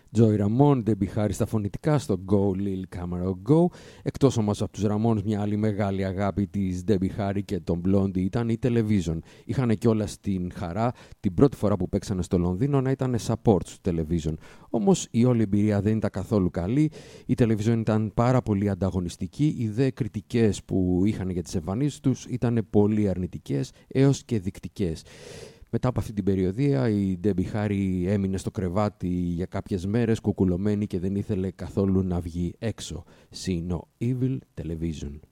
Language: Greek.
Joey Ramone, Debbie Harry στα φωνητικά στο Go Lil Camaro Go. Εκτός όμως από τους Ramones, μια άλλη μεγάλη αγάπη της Debbie Harry και τον Blondie ήταν η Television. Είχαν κιόλας την χαρά την πρώτη φορά που παίξανε στο Λονδίνο να ήταν support στο Television. Όμως η όλη εμπειρία δεν ήταν καθόλου καλή. Η Television ήταν πάρα πολύ ανταγωνιστική. Οι δε κριτικές που είχαν για τις εμφανίσεις τους ήταν πολύ αρνητικές έως και δεικτικές. Μετά από αυτή την περιοδία η Debbie Harry έμεινε στο κρεβάτι για κάποιες μέρες κουκουλωμένη και δεν ήθελε καθόλου να βγει έξω. See no evil television.